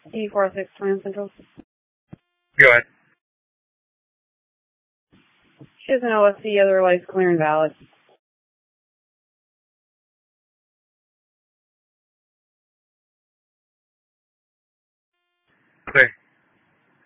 E46 Plan Central. Go ahead. She doesn't know if the other light's clear and valid. Clear.